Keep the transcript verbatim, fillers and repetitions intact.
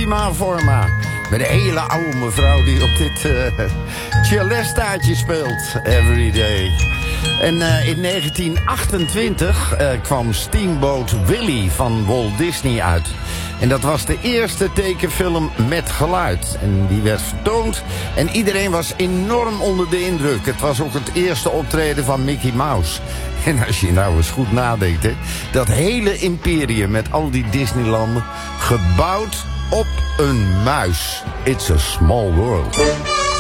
Prima Forma. Met een hele oude mevrouw die op dit uh, celestaatje speelt. Every day. En uh, in negentien achtentwintig uh, kwam Steamboat Willie van Walt Disney uit. En dat was de eerste tekenfilm met geluid. En die werd vertoond en iedereen was enorm onder de indruk. Het was ook het eerste optreden van Mickey Mouse. En als je nou eens goed nadenkt, hè, dat hele imperium met al die Disneylanden gebouwd op een muis. It's a small world.